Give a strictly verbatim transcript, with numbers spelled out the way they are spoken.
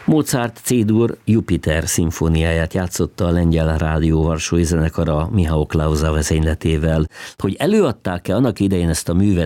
Mozart C-dur Jupiter szimfóniáját játszotta a Lengyel Rádió Varsói Zenekara Michał Klauza vezényletével. Hogy előadták-e annak idején ezt a művet